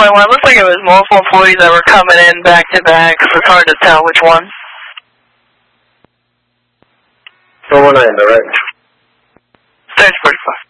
21. Looks like it was multiple employees that were coming in back to back. It's hard to tell which one. 419, direct. Stage 45.